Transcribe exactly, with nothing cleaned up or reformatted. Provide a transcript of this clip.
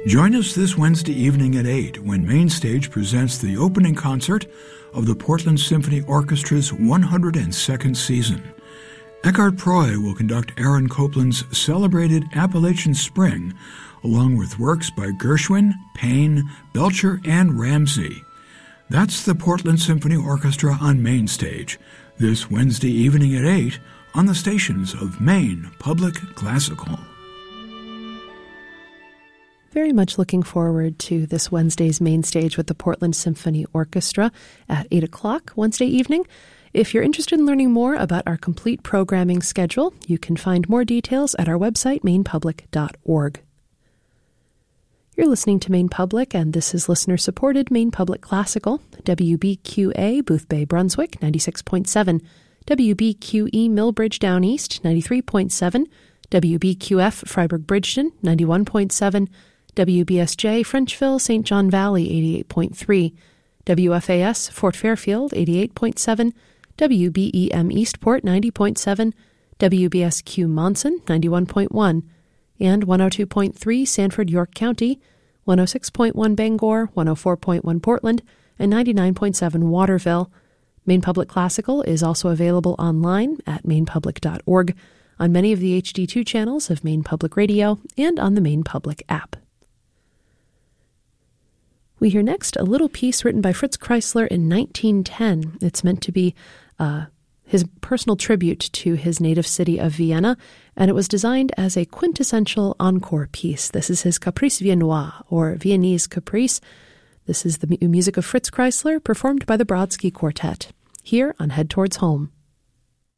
Join us this Wednesday evening at eight when Mainstage presents the opening concert of the Portland Symphony Orchestra's one hundred second season. Eckhart Proy will conduct Aaron Copland's celebrated Appalachian Spring, along with works by Gershwin, Payne, Belcher, and Ramsey. That's the Portland Symphony Orchestra on Mainstage, this Wednesday evening at eight on the stations of Maine Public Classical. Very much looking forward to this Wednesday's Mainstage with the Portland Symphony Orchestra at eight o'clock Wednesday evening. If you're interested in learning more about our complete programming schedule, you can find more details at our website, maine public dot org. You're listening to Maine Public, and this is listener-supported Maine Public Classical, W B Q A, Boothbay, Brunswick, ninety-six point seven, W B Q E, Millbridge Down East, ninety-three point seven, W B Q F, Freiburg Bridgeton, ninety-one point seven, W B S J, Frenchville, Saint John Valley, eighty-eight point three, W F A S, Fort Fairfield, eighty-eight point seven, W B E M Eastport, ninety point seven, W B S Q Monson, ninety-one point one, and one oh two point three Sanford, York County, one oh six point one Bangor, one oh four point one Portland, and ninety-nine point seven Waterville. Maine Public Classical is also available online at maine public dot org, on many of the H D two channels of Maine Public Radio, and on the Maine Public app. We hear next a little piece written by Fritz Kreisler in nineteen ten. It's meant to be uh, his personal tribute to his native city of Vienna, and it was designed as a quintessential encore piece. This is his Caprice Viennois, or Viennese Caprice. This is the music of Fritz Kreisler, performed by the Brodsky Quartet, here on Head Towards Home.